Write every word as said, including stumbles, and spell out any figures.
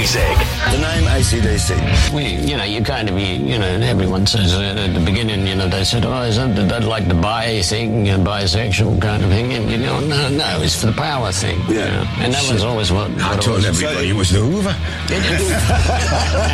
music. The name A C D C. We, you know, you kind of, you, you know, everyone says uh, at the beginning, you know, they said, oh, is that, that like the bi thing, uh, bisexual kind of thing? And you know, no, no, it's for the power thing. Yeah. You know? And that was always what, what I it told was. everybody it was the Hoover.